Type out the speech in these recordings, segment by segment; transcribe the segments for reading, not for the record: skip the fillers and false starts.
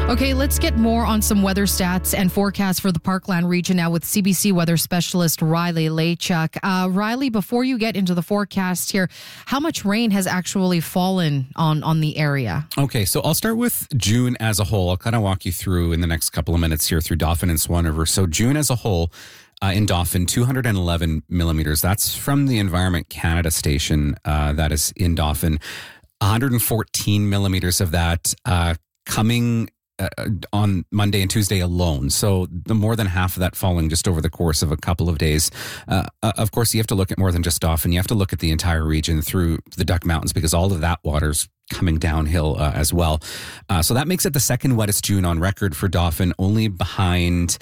Okay, let's get more on some weather stats and forecasts for the Parkland region now with CBC weather specialist Riley Lachuk. Riley, before you get into the forecast here, how much rain has actually fallen on the area? Okay, so I'll start with June as a whole. I'll kind of walk you through in the next couple of minutes here through Dauphin and Swan River. So June as a whole, in Dauphin, 211 millimeters. That's from the Environment Canada station that is in Dauphin. 114 millimeters of that coming on Monday and Tuesday alone. So the more than half of that falling just over the course of a couple of days. Of course, you have to look at more than just Dauphin. You have to look at the entire region through the Duck Mountains because all of that water's coming downhill as well. So that makes it the second wettest June on record for Dauphin, only behind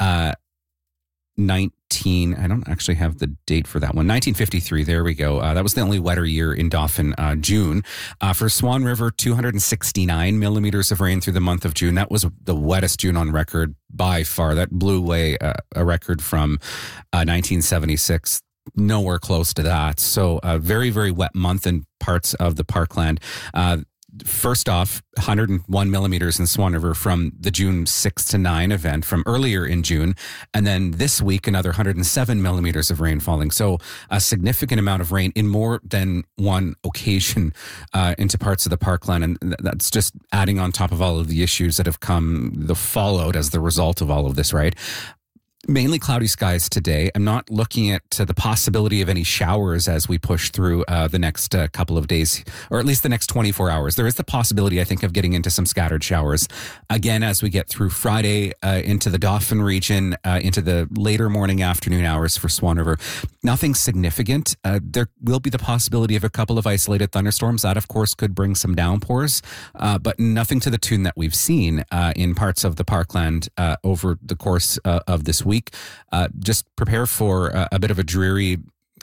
I don't actually have the date for that one. 1953. There we go. That was the only wetter year in Dauphin, June. For Swan River, 269 millimeters of rain through the month of June. That was the wettest June on record by far. That blew away a record from 1976. Nowhere close to that. So a very, very wet month in parts of the Parkland. First off, 101 millimeters in Swan River from the June 6 to 9 event from earlier in June. And then this week, another 107 millimeters of rain falling. So a significant amount of rain in more than one occasion into parts of the Parkland. And that's just adding on top of all of the issues that have come, the fallout as the result of all of this, right? Mainly cloudy skies today. I'm not looking at the possibility of any showers as we push through the next couple of days, or at least the next 24 hours. There is the possibility, I think, of getting into some scattered showers. Again, as we get through Friday into the Dauphin region, into the later morning, afternoon hours for Swan River. Nothing significant. There will be the possibility of a couple of isolated thunderstorms. That, of course, could bring some downpours, but nothing to the tune that we've seen in parts of the Parkland over the course of this week. Just prepare for a bit of a dreary,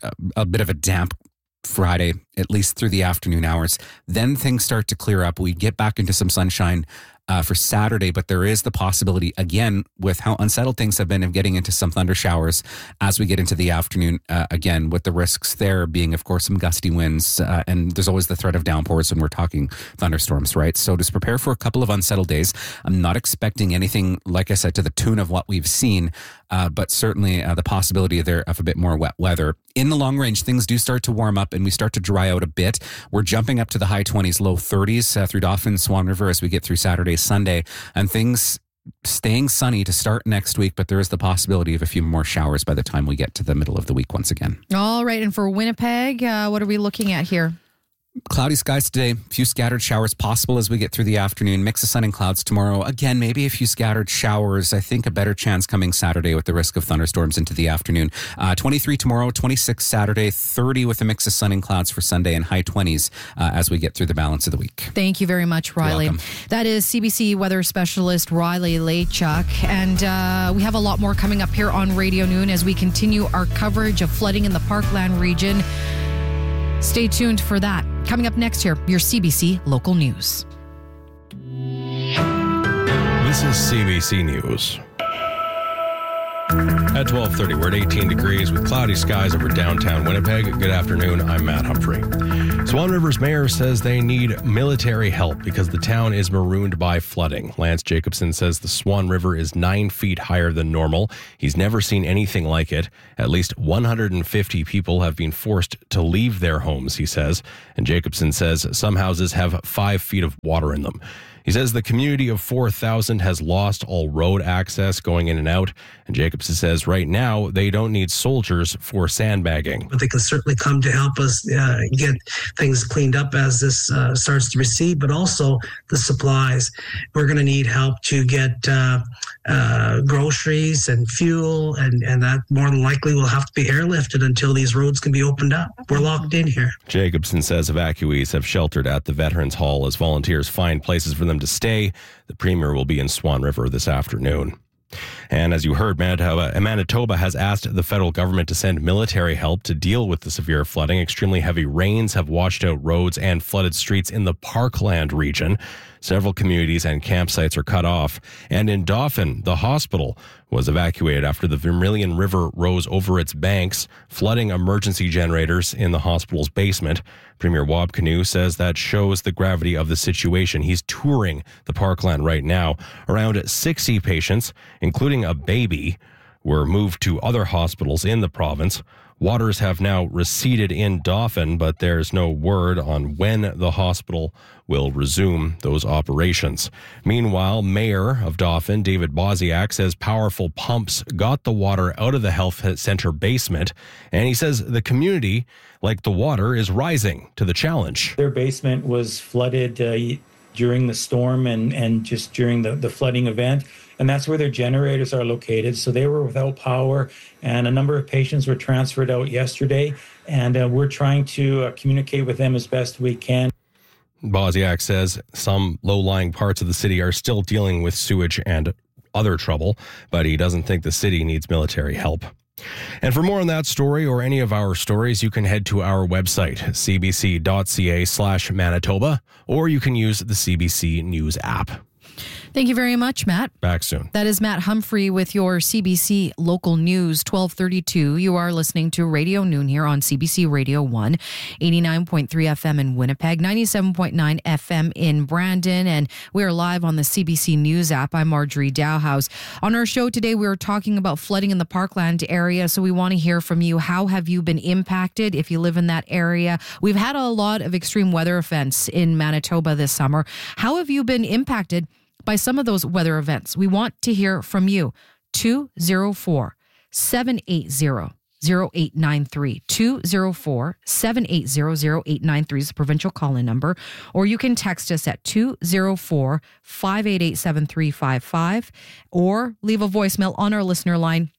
a bit of a damp Friday, at least through the afternoon hours. Then things start to clear up. We get back into some sunshine for Saturday, but there is the possibility, again, with how unsettled things have been, of getting into some thunder showers as we get into the afternoon, again, with the risks there being, of course, some gusty winds, and there's always the threat of downpours when we're talking thunderstorms, right? So just prepare for a couple of unsettled days. I'm not expecting anything, like I said, to the tune of what we've seen, but certainly the possibility there of a bit more wet weather. In the long range, things do start to warm up and we start to dry out a bit. We're jumping up to the high 20s, low 30s through Dauphin, Swan River as we get through Saturday, Sunday, and things staying sunny to start next week, but there is the possibility of a few more showers by the time we get to the middle of the week once again. All right, and for Winnipeg, what are we looking at here? Cloudy skies today, a few scattered showers possible as we get through the afternoon. Mix of sun and clouds tomorrow. Again, maybe a few scattered showers. I think a better chance coming Saturday with the risk of thunderstorms into the afternoon. 23 tomorrow, 26 Saturday, 30 with a mix of sun and clouds for Sunday, and high 20s as we get through the balance of the week. Thank you very much, Riley. You're welcome. That is CBC weather specialist Riley Lachuk. And we have a lot more coming up here on Radio Noon as we continue our coverage of flooding in the Parkland region. Stay tuned for that. Coming up next here, your CBC local news. This is CBC News. At 12:30, we're at 18 degrees with cloudy skies over downtown Winnipeg. Good afternoon, I'm Matt Humphrey. Swan River's mayor says they need military help because the town is marooned by flooding. Lance Jacobson says the Swan River is 9 feet higher than normal. He's never seen anything like it. At least 150 people have been forced to leave their homes, he says. And Jacobson says some houses have 5 feet of water in them. He says the community of 4,000 has lost all road access going in and out. And Jacobson says right now they don't need soldiers for sandbagging. But they can certainly come to help us get things cleaned up as this starts to recede, but also the supplies. We're going to need help to get groceries and fuel, and that more than likely will have to be airlifted until these roads can be opened up. We're locked in here. Jacobson says evacuees have sheltered at the Veterans Hall as volunteers find places for them to stay. The Premier will be in Swan River this afternoon. And as you heard, Manitoba has asked the federal government to send military help to deal with the severe flooding. Extremely heavy rains have washed out roads and flooded streets in the Parkland region. Several communities and campsites are cut off. And in Dauphin, the hospital was evacuated after the Vermilion River rose over its banks, flooding emergency generators in the hospital's basement. Premier Wab Kinew says that shows the gravity of the situation. He's touring the parkland right now. Around 60 patients, including a baby, were moved to other hospitals in the province. Waters have now receded in Dauphin, but there's no word on when the hospital will resume those operations. Meanwhile, Mayor of Dauphin, David Boswiak, says powerful pumps got the water out of the health center basement, and he says the community, like the water, is rising to the challenge. Their basement was flooded during the storm and just during the flooding event. And that's where their generators are located. So they were without power, and a number of patients were transferred out yesterday. And we're trying to communicate with them as best we can. Boswiak says some low-lying parts of the city are still dealing with sewage and other trouble, but he doesn't think the city needs military help. And for more on that story or any of our stories, you can head to our website, cbc.ca/Manitoba, or you can use the CBC News app. Thank you very much, Matt. Back soon. That is Matt Humphrey with your CBC Local News, 1232. You are listening to Radio Noon here on CBC Radio 1, 89.3 FM in Winnipeg, 97.9 FM in Brandon, and we are live on the CBC News app. I'm Marjorie Dowhouse. On our show today, we are talking about flooding in the Parkland area, so we want to hear from you. How have you been impacted if you live in that area? We've had a lot of extreme weather events in Manitoba this summer. How have you been impacted by some of those weather events? We want to hear from you. 204-780-0893. 204-780-0893 is the provincial call-in number. Or you can text us at 204-588-7355 or leave a voicemail on our listener line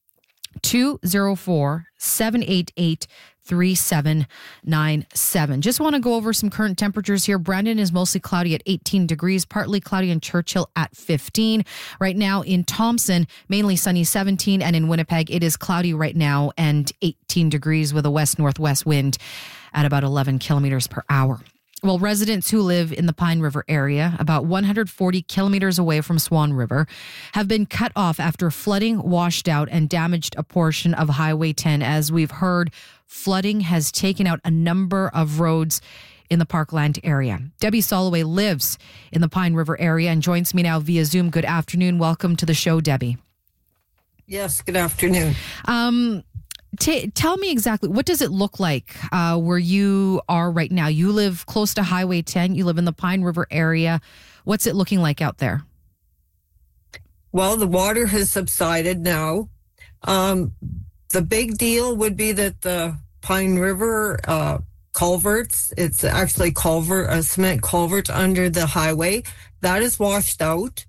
204-788-3797. Just want to go over some current temperatures here. Brandon is mostly cloudy at 18 degrees, partly cloudy in Churchill at 15. Right now in Thompson, mainly sunny 17, and in Winnipeg, it is cloudy right now and 18 degrees with a west-northwest wind at about 11 kilometers per hour. Well, residents who live in the Pine River area, about 140 kilometers away from Swan River, have been cut off after flooding washed out and damaged a portion of Highway 10. As we've heard, flooding has taken out a number of roads in the Parkland area. Debbie Soloway lives in the Pine River area and joins me now via Zoom. Good afternoon. Welcome to the show, Debbie. Yes, good afternoon. Tell me exactly, what does it look like where you are right now? You live close to Highway 10. You live in the Pine River area. What's it looking like out there? Well, the water has subsided now. The big deal would be that the Pine River culverts, it's actually a cement culvert under the highway, that is washed out.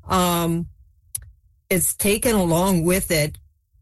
It's taken along with it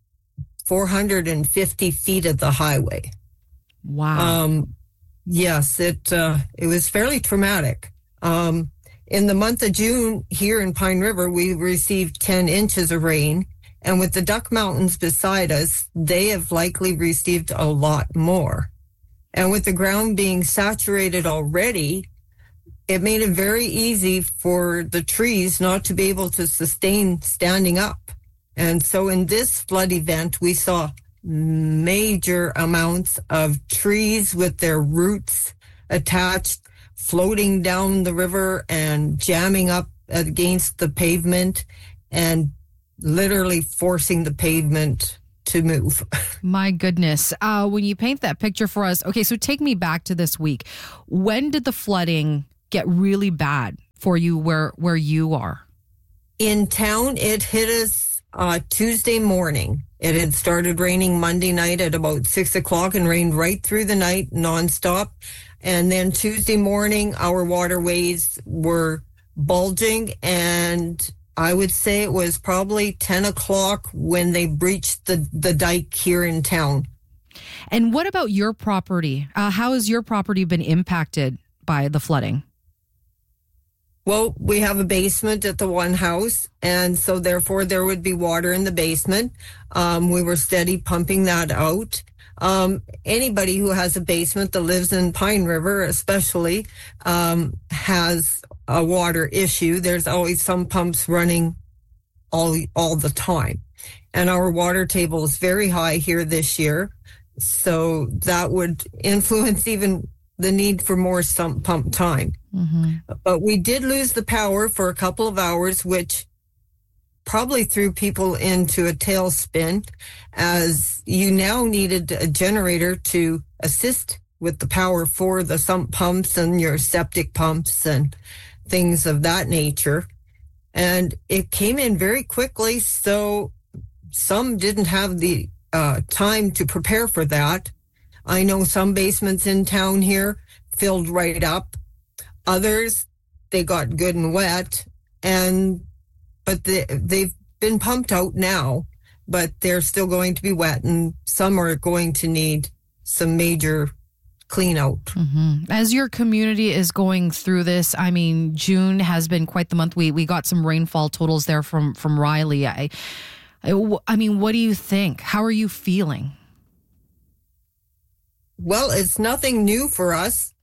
450 feet of the highway. Wow. Yes, it was fairly traumatic. In the month of June here in Pine River, we received 10 inches of rain. And with the Duck Mountains beside us, they have likely received a lot more. And with the ground being saturated already, it made it very easy for the trees not to be able to sustain standing up. And so in this flood event, we saw major amounts of trees with their roots attached, floating down the river and jamming up against the pavement and literally forcing the pavement to move. My goodness. When you paint that picture for us, okay, so take me back to this week. When did the flooding get really bad for you where you are? In town, it hit us Tuesday morning. It had started raining Monday night at about 6 o'clock and rained right through the night nonstop. And then Tuesday morning, our waterways were bulging, and I would say it was probably 10 o'clock when they breached the dike here in town. And what about your property? How has your property been impacted by the flooding? Well, we have a basement at the one house, and so therefore there would be water in the basement. We were steady pumping that out. Anybody who has a basement that lives in Pine River especially has a water issue. There's always some pumps running all the time. And our water table is very high here this year. So that would influence even the need for more sump pump time. Mm-hmm. But we did lose the power for a couple of hours, which probably threw people into a tailspin, as you now needed a generator to assist with the power for the sump pumps and your septic pumps and things of that nature. And it came in very quickly, so some didn't have the time to prepare for that. I know some basements in town here filled right up. Others, they got good and wet, but they've been pumped out now, but they're still going to be wet, and some are going to need some major clean out. Mm-hmm. As your community is going through this, I mean, June has been quite the month. We got some rainfall totals there from Riley. I mean, what do you think? How are you feeling? Well, it's nothing new for us.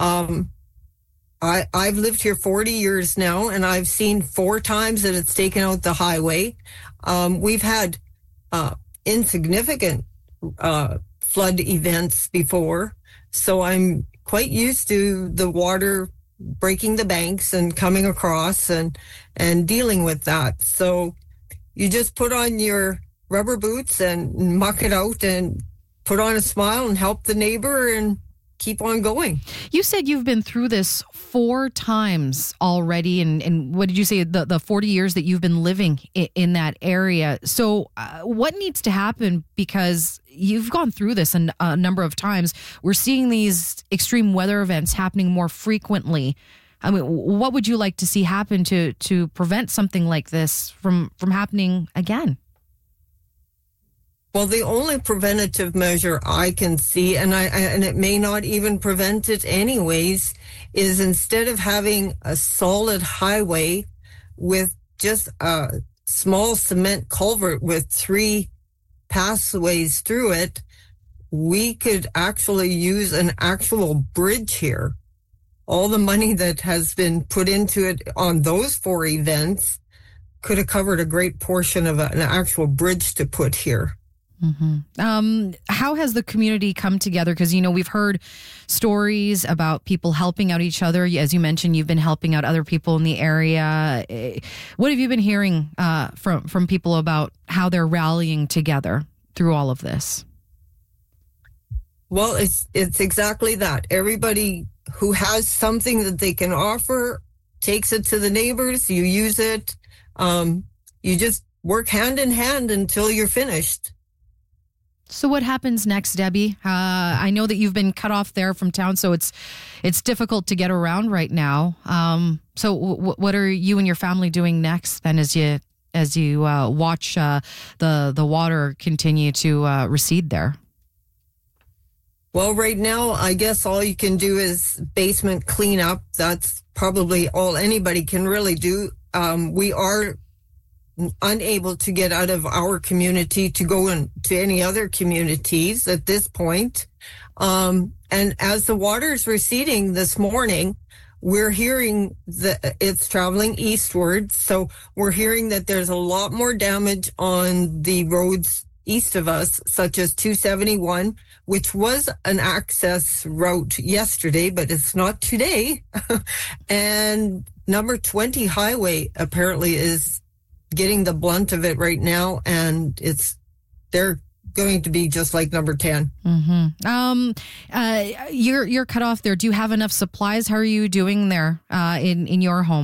I've lived here 40 years now, and I've seen 4 times that it's taken out the highway. We've had insignificant flood events before, so I'm quite used to the water breaking the banks and coming across and dealing with that. So you just put on your rubber boots and muck it out and put on a smile and help the neighbor and keep on going. You said you've been through this 4 times already, and what did you say, the 40 years that you've been living in that area. So what needs to happen, because you've gone through this a number of times. We're seeing these extreme weather events happening more frequently. I mean, what would you like to see happen to prevent something like this from happening again? Well, the only preventative measure I can see, and it may not even prevent it anyways, is instead of having a solid highway with just a small cement culvert with 3 pathways through it, we could actually use an actual bridge here. All the money that has been put into it on those 4 events could have covered a great portion of an actual bridge to put here. Mm-hmm. How has the community come together? Because, we've heard stories about people helping out each other. As you mentioned, you've been helping out other people in the area. What have you been hearing from people about how they're rallying together through all of this? Well, it's exactly that. Everybody who has something that they can offer takes it to the neighbors. You use it. You just work hand in hand until you're finished. So what happens next, Debbie? I know that you've been cut off there from town, so it's difficult to get around right now. So what are you and your family doing next then, as you watch the water continue to recede there? Well, right now, I guess all you can do is basement cleanup. That's probably all anybody can really do. We are unable to get out of our community to go into any other communities at this point. And as the water is receding this morning, we're hearing that it's traveling eastward. So we're hearing that there's a lot more damage on the roads east of us, such as 271, which was an access route yesterday, but it's not today. And number 20 highway apparently is getting the blunt of it right now, and they're going to be just like number 10. Mm-hmm. You're cut off there. Do you have enough supplies? How are you doing there in your home?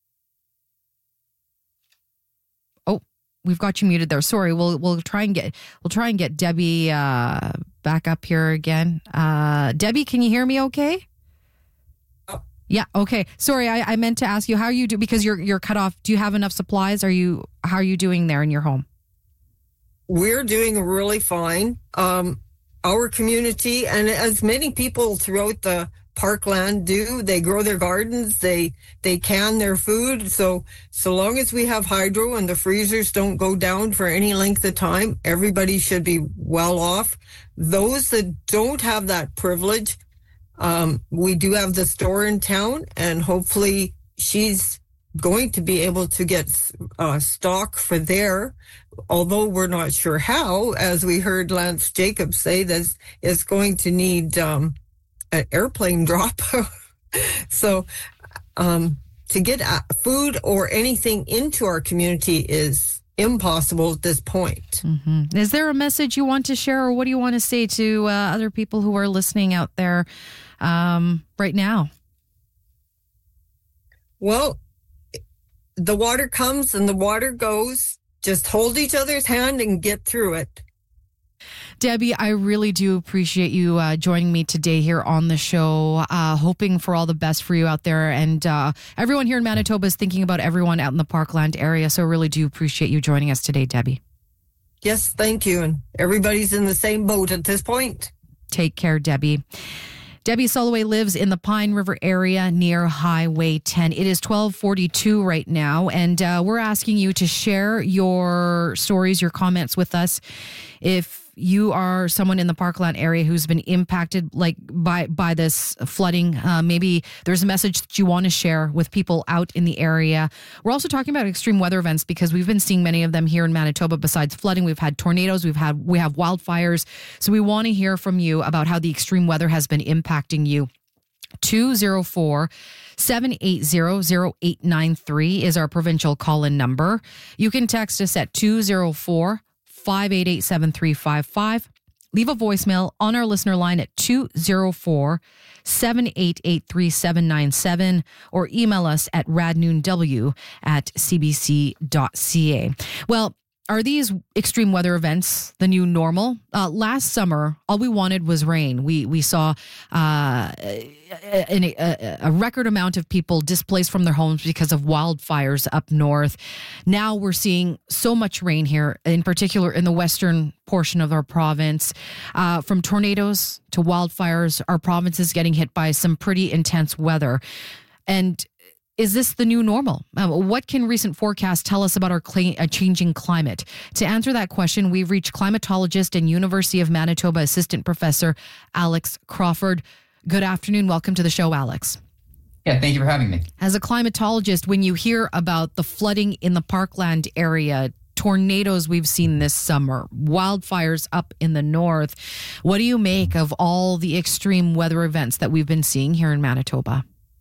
Oh, we've got you muted there. Sorry. We'll try and get Debbie back up here again. Debbie, can you hear me okay? Yeah. Okay. Sorry. I meant to ask you how you do, because you're cut off. Do you have enough supplies? How are you doing there in your home? We're doing really fine. Our community, and as many people throughout the parkland do, they grow their gardens, they can their food. So long as we have hydro and the freezers don't go down for any length of time, everybody should be well off. Those that don't have that privilege, we do have the store in town, and hopefully she's going to be able to get stock for there, although we're not sure how. As we heard Lance Jacobs say, that is going to need an airplane drop. So to get food or anything into our community is impossible at this point. Mm-hmm. Is there a message you want to share, or what do you want to say to other people who are listening out there right now? Well, the water comes and the water goes. Just hold each other's hand and get through it. Debbie, I really do appreciate you joining me today here on the show, hoping for all the best for you out there. And everyone here in Manitoba is thinking about everyone out in the Parkland area. So I really do appreciate you joining us today, Debbie. Yes, thank you. And everybody's in the same boat at this point. Take care, Debbie. Debbie Soloway lives in the Pine River area near Highway 10. It is 12:42 right now, and we're asking you to share your stories, your comments with us. If you are someone in the Parkland area who's been impacted by this flooding, maybe there's a message that you want to share with people out in the area. We're also talking about extreme weather events because we've been seeing many of them here in Manitoba. Besides flooding, we've had tornadoes, we have wildfires. So we want to hear from you about how the extreme weather has been impacting you. 204-780-0893 is our provincial call-in number. You can text us at 204-588-7355. Leave a voicemail on our listener line at 204-788-3797 or email us at radnoonw@cbc.ca. Well, are these extreme weather events the new normal? Last summer, all we wanted was rain. We saw a record amount of people displaced from their homes because of wildfires up north. Now we're seeing so much rain here, in particular in the western portion of our province. From tornadoes to wildfires, our province is getting hit by some pretty intense weather. And is this the new normal? What can recent forecasts tell us about our changing climate? To answer that question, we've reached climatologist and University of Manitoba Assistant Professor Alex Crawford. Good afternoon. Welcome to the show, Alex. Yeah, thank you for having me. As a climatologist, when you hear about the flooding in the Parkland area, tornadoes we've seen this summer, wildfires up in the north, what do you make of all the extreme weather events that we've been seeing here in Manitoba?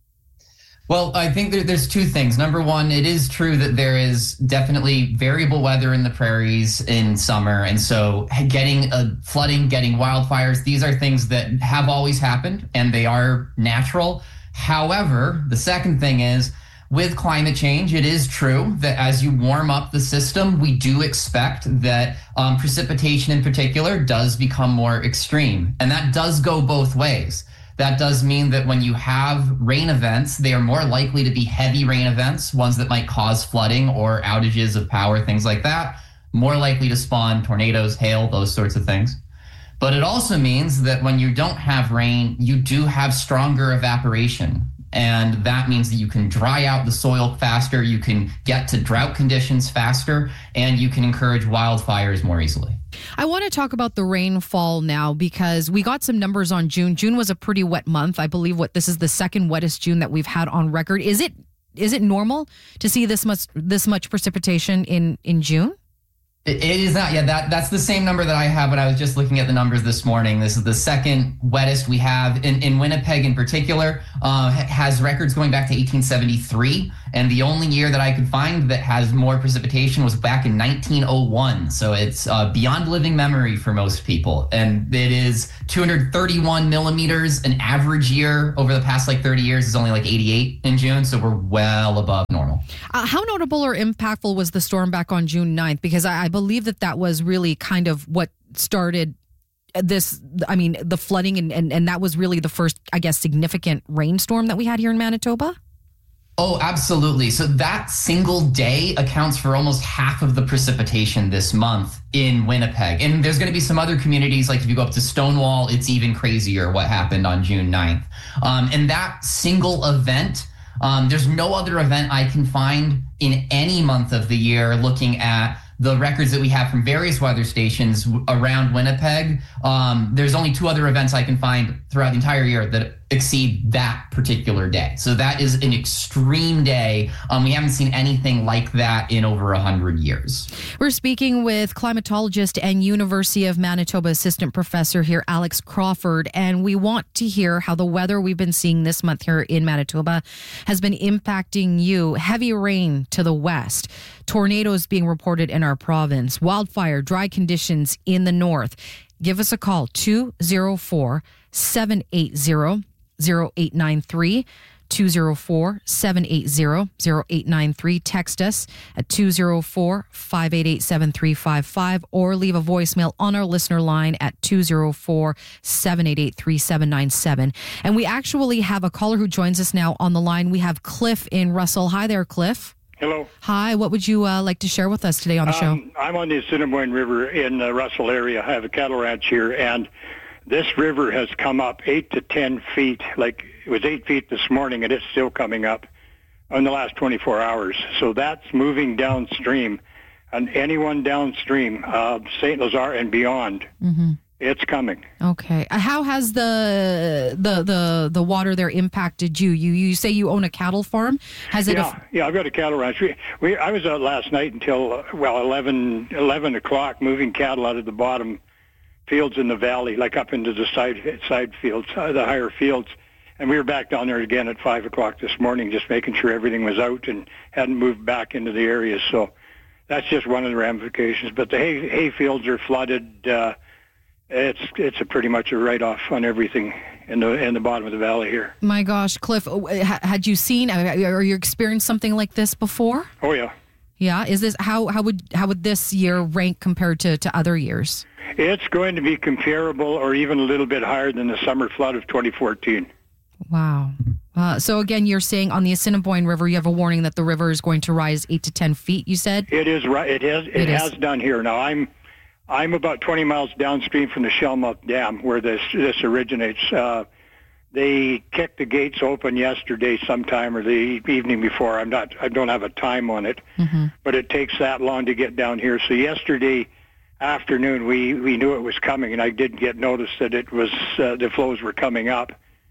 Well, I think there's two things. Number one, it is true that there is definitely variable weather in the prairies in summer. And so getting flooding, getting wildfires, these are things that have always happened and they are natural. However, the second thing is with climate change, it is true that as you warm up the system, we do expect that precipitation in particular does become more extreme. And that does go both ways. That does mean that when you have rain events, they are more likely to be heavy rain events, ones that might cause flooding or outages of power, things like that, more likely to spawn tornadoes, hail, those sorts of things. But it also means that when you don't have rain, you do have stronger evaporation. And that means that you can dry out the soil faster, you can get to drought conditions faster, and you can encourage wildfires more easily. I want to talk about the rainfall now because we got some numbers on June. June was a pretty wet month. I believe this is the second wettest June that we've had on record. Is it normal to see this much precipitation in June? It is not. Yeah, that's the same number that I have when I was just looking at the numbers this morning. This is the second wettest we have in Winnipeg in particular, has records going back to 1873. And the only year that I could find that has more precipitation was back in 1901. So it's beyond living memory for most people. And it is 231 millimeters. An average year over the past 30 years is only 88 in June. So we're well above normal. How notable or impactful was the storm back on June 9th? Because I believe that was really kind of what started the flooding and that was really the first, I guess, significant rainstorm that we had here in Manitoba. Oh, absolutely. So that single day accounts for almost half of the precipitation this month in Winnipeg. And there's going to be some other communities, like if you go up to Stonewall, it's even crazier what happened on June 9th. And that single event, there's no other event I can find in any month of the year looking at the records that we have from various weather stations around Winnipeg. There's only two other events I can find throughout the entire year that exceed that particular day. So that is an extreme day. We haven't seen anything like that in over 100 years. We're speaking with climatologist and University of Manitoba assistant professor here, Alex Crawford, and we want to hear how the weather we've been seeing this month here in Manitoba has been impacting you. Heavy rain to the west, tornadoes being reported in our province, wildfire, dry conditions in the north. Give us a call, 204-780-0893, 204-780-0893. Text us at 204-588-7355 or leave a voicemail on our listener line at 204-788-3797. And we actually have a caller who joins us now on the line. We have Cliff in Russell. Hi there, Cliff. Hello. Hi, what would you like to share with us today on the show? I'm on the Assiniboine River in the Russell area. I have a cattle ranch here, and this river has come up 8 to 10 feet. Like, it was 8 feet this morning, and it's still coming up in the last 24 hours. So that's moving downstream. And anyone downstream, St. Lazare and beyond, it's coming. Okay. How has the water there impacted you? You say you own a cattle farm. Has it? Yeah, I've got a cattle ranch. I was out last night until 11 o'clock, moving cattle out of the bottom fields in the valley, like up into the side fields, the higher fields, and we were back down there again at 5 o'clock this morning, just making sure everything was out and hadn't moved back into the areas. So that's just one of the ramifications. But the hay fields are flooded. It's pretty much a write-off on everything in the bottom of the valley here. My gosh, Cliff, had you seen or you experienced something like this before? Oh yeah. Yeah. Is this how would this year rank compared to other years? It's going to be comparable or even a little bit higher than the summer flood of 2014. Wow. So again, you're saying on the Assiniboine River, you have a warning that the river is going to rise 8 to 10 feet. You said it is right. It has done here. Now I'm about 20 miles downstream from the Shellmouth Dam where this originates. They kicked the gates open yesterday sometime or the evening before. I don't have a time on it, but it takes that long to get down here. So yesterday afternoon we knew it was coming, and I did get notice that it was the flows were coming up.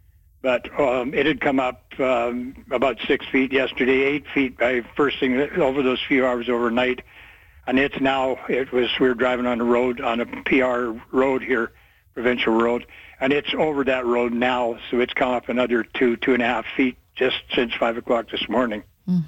But it had come up about 6 feet yesterday, 8 feet by first thing over those few hours overnight. And we were driving on the road, on a PR road here, provincial road, and it's over that road now, so it's come up another 2.5 feet just since 5 o'clock this morning.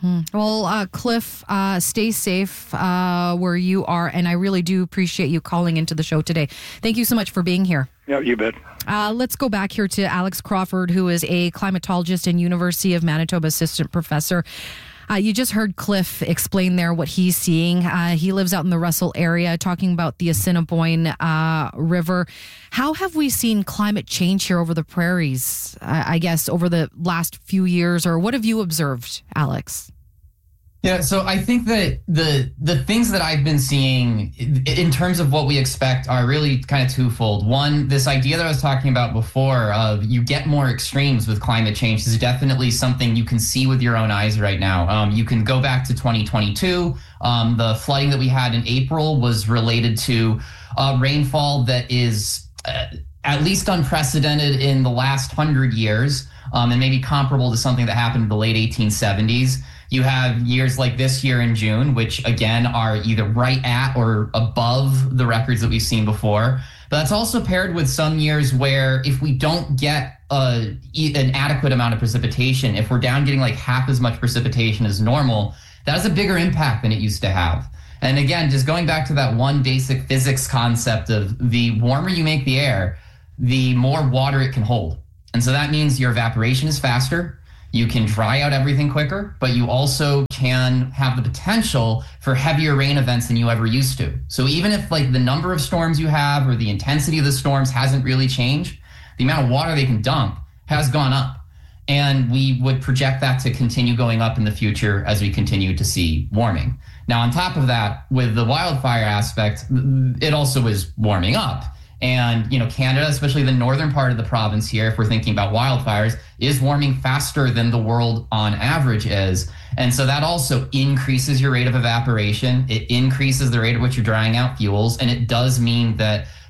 Well, Cliff, stay safe where you are, and I really do appreciate you calling into the show today. Thank you so much for being here. Yeah, you bet. Let's go back here to Alex Crawford, who is a climatologist and University of Manitoba assistant professor. You just heard Cliff explain there what he's seeing. He lives out in the Russell area, talking about the Assiniboine River. How have we seen climate change here over the prairies, I guess, over the last few years? Or what have you observed, Alex? Yeah, so I think that the things that I've been seeing in terms of what we expect are really kind of twofold. One, this idea that I was talking about before of you get more extremes with climate change is definitely something you can see with your own eyes right now. You can go back to 2022. The flooding that we had in April was related to rainfall that is at least unprecedented in the last 100 years, and maybe comparable to something that happened in the late 1870s. You have years like this year in June, which again are either right at or above the records that we've seen before. But that's also paired with some years where if we don't get an adequate amount of precipitation, if we're down getting like half as much precipitation as normal, that has a bigger impact than it used to have. And again, just going back to that one basic physics concept of the warmer you make the air, the more water it can hold. And so that means your evaporation is faster. You can dry out everything quicker, but you also can have the potential for heavier rain events than you ever used to. So even if like the number of storms you have or the intensity of the storms hasn't really changed, the amount of water they can dump has gone up. And we would project that to continue going up in the future as we continue to see warming. Now, on top of that, with the wildfire aspect, it also is warming up. And, Canada, especially the northern part of the province here, if we're thinking about wildfires, is warming faster than the world on average is. And so that also increases your rate of evaporation. It increases the rate at which you're drying out fuels. And it does mean that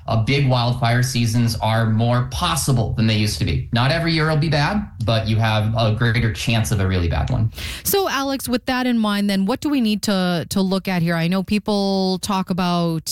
big wildfire seasons are more possible than they used to be. Not every year will be bad, but you have a greater chance of a really bad one. So, Alex, with that in mind, then what do we need to look at here? I know people talk about,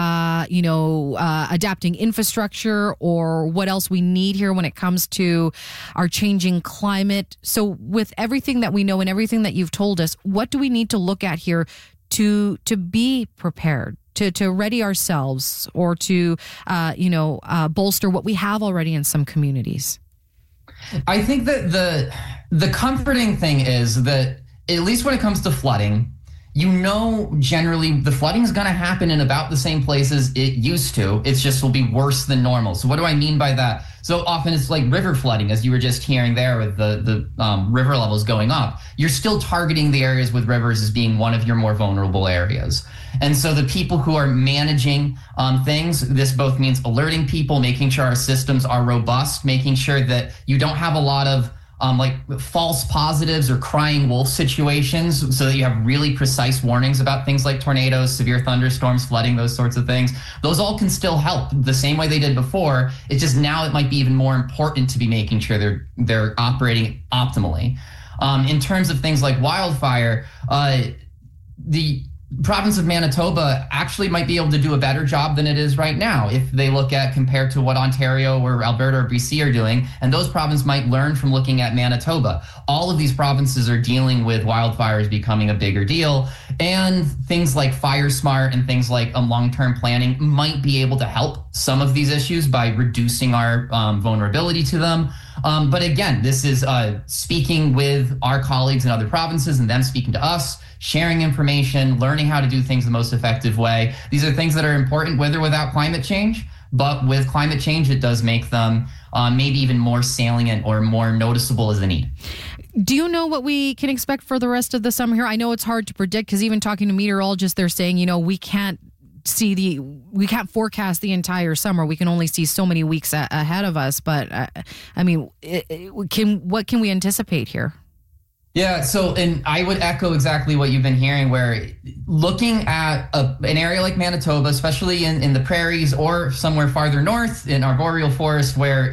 adapting infrastructure or what else we need here when it comes to our changing climate. So with everything that we know and everything that you've told us, what do we need to look at here to be prepared, to ready ourselves or to, bolster what we have already in some communities? I think that the comforting thing is that, at least when it comes to flooding, generally the flooding is going to happen in about the same places it used to. It's just will be worse than normal. So what do I mean by that? So often it's like river flooding, as you were just hearing there with the river levels going up. You're still targeting the areas with rivers as being one of your more vulnerable areas. And so the people who are managing things, this both means alerting people, making sure our systems are robust, making sure that you don't have a lot of false positives or crying wolf situations, so that you have really precise warnings about things like tornadoes, severe thunderstorms, flooding, those sorts of things. Those all can still help the same way they did before. It's just now it might be even more important to be making sure they're operating optimally. In terms of things like wildfire, the province of Manitoba actually might be able to do a better job than it is right now if they look at compared to what Ontario or Alberta or BC are doing, and those provinces might learn from looking at Manitoba. All of these provinces are dealing with wildfires becoming a bigger deal, and things like Fire Smart and things like long-term planning might be able to help some of these issues by reducing our vulnerability to them. But again, this is speaking with our colleagues in other provinces and them speaking to us, sharing information, learning how to do things the most effective way. These are things that are important with or without climate change, but with climate change, it does make them maybe even more salient or more noticeable as a need. Do you know what we can expect for the rest of the summer here? I know it's hard to predict because even talking to meteorologists, they're saying, we can't forecast the entire summer. We can only see so many weeks ahead of us. But what can we anticipate here? Yeah, and I would echo exactly what you've been hearing, where looking at an area like Manitoba, especially in the prairies or somewhere farther north in arboreal forest, where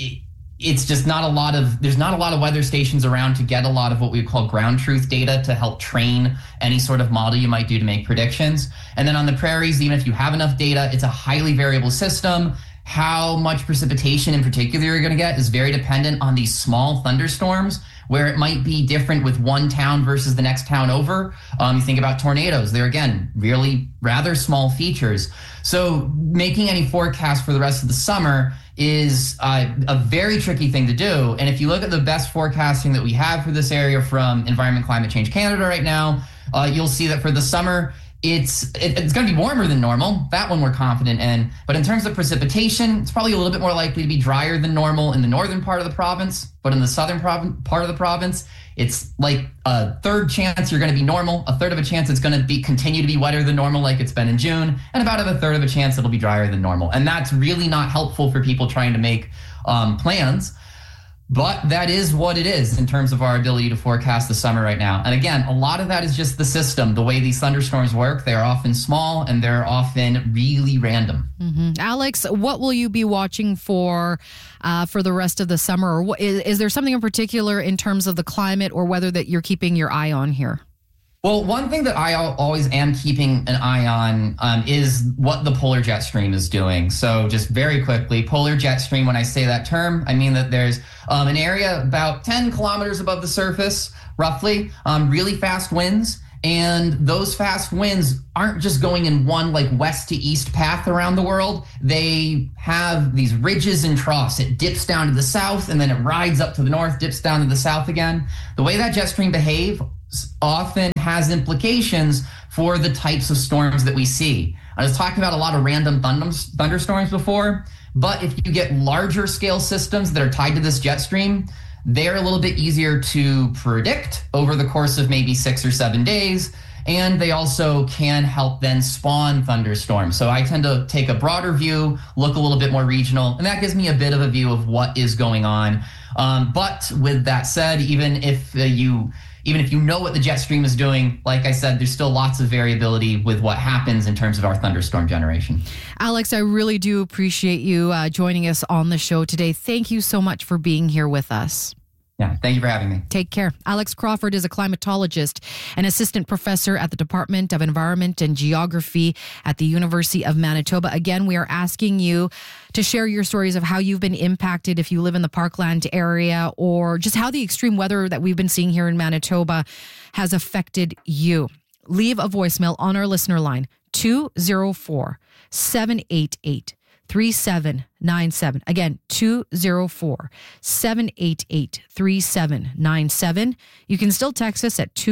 it's just there's not a lot of weather stations around to get a lot of what we call ground truth data to help train any sort of model you might do to make predictions. And then on the prairies, even if you have enough data, it's a highly variable system. How much precipitation in particular you're going to get is very dependent on these small thunderstorms, where it might be different with one town versus the next town over. You think about tornadoes. They're, again, really rather small features. So making any forecast for the rest of the summer is a very tricky thing to do. And if you look at the best forecasting that we have for this area from Environment Climate Change Canada right now, you'll see that for the summer, it's going to be warmer than normal. That one we're confident in. But in terms of precipitation, it's probably a little bit more likely to be drier than normal in the northern part of the province. But in the southern part of the province, it's like a third chance you're going to be normal, a third of a chance it's going to continue to be wetter than normal like it's been in June, and about a third of a chance it'll be drier than normal. And that's really not helpful for people trying to make plans. But that is what it is in terms of our ability to forecast the summer right now. And again, a lot of that is just the system, the way these thunderstorms work. They're often small and they're often really random. Mm-hmm. Alex, what will you be watching for the rest of the summer? Or is there something in particular in terms of the climate or weather that you're keeping your eye on here? Well, one thing that I always am keeping an eye on is what the polar jet stream is doing. So just very quickly, polar jet stream, when I say that term, I mean that there's an area about 10 kilometers above the surface, roughly, really fast winds. And those fast winds aren't just going in one west to east path around the world. They have these ridges and troughs. It dips down to the south and then it rides up to the north, dips down to the south again. The way that jet stream behaves often has implications for the types of storms that we see. I was talking about a lot of random thunderstorms before, but if you get larger scale systems that are tied to this jet stream, they're a little bit easier to predict over the course of maybe 6 or 7 days. And they also can help then spawn thunderstorms. So I tend to take a broader view, look a little bit more regional, and that gives me a bit of a view of what is going on. But with that said, even if even if you know what the jet stream is doing, like I said, there's still lots of variability with what happens in terms of our thunderstorm generation. Alex, I really do appreciate you joining us on the show today. Thank you so much for being here with us. Yeah, thank you for having me. Take care. Alex Crawford is a climatologist and assistant professor at the Department of Environment and Geography at the University of Manitoba. Again, we are asking you to share your stories of how you've been impacted if you live in the Parkland area, or just how the extreme weather that we've been seeing here in Manitoba has affected you. Leave a voicemail on our listener line, 204-788-3797. Again, 204-788-3797. You can still text us at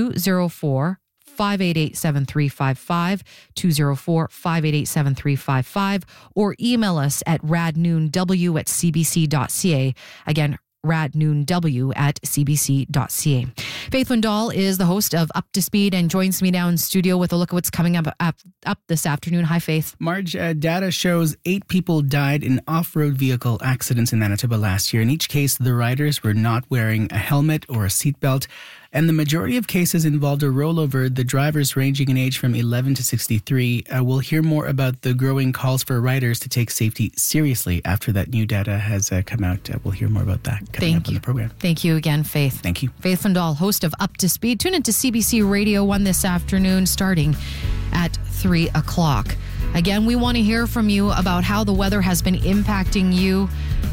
204-588-7355, 204-588-7355, or email us at radnoonw@cbc.ca. Again, radnoonw@cbc.ca. Faith Lindahl is the host of Up to Speed and joins me now in studio with a look at what's coming up this afternoon. Hi, Faith. Marge, data shows 8 people died in off-road vehicle accidents in Manitoba last year. In each case, the riders were not wearing a helmet or a seatbelt, and the majority of cases involved a rollover, the drivers ranging in age from 11 to 63. We'll hear more about the growing calls for riders to take safety seriously after that new data has come out. We'll hear more about that coming up on the program. Thank you again, Faith. Thank you. Faith Lindahl, host of Up to Speed. Tune into CBC Radio 1 this afternoon starting at 3 o'clock. Again, we want to hear from you about how the weather has been impacting you.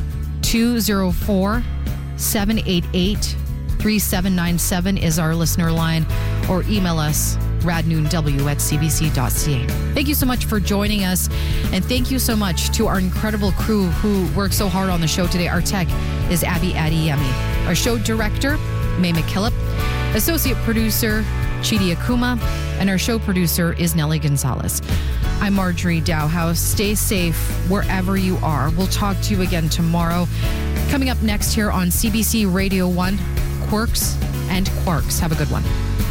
204-788-3797 is our listener line, or email us radnoonw@cbc.ca. Thank you so much for joining us, and thank you so much to our incredible crew who worked so hard on the show today. Our tech is Abby Adiyemi. Our show director, May McKillop. Associate producer, Chidi Akuma. And our show producer is Nellie Gonzalez. I'm Marjorie Dowhouse. Stay safe wherever you are. We'll talk to you again tomorrow. Coming up next here on CBC Radio 1, Quirks and Quarks. Have a good one.